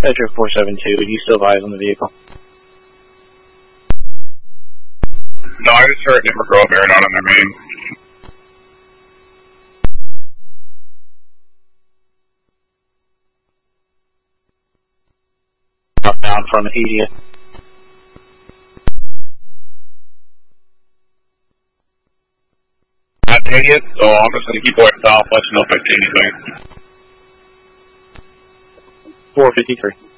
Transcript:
Metro 472, do you still have eyes on the vehicle? No, I just heard it never grow up aired out on their main. Down from Acadia. Not paid yet, so I'm just going to keep going south, let you know if I see anything. 453.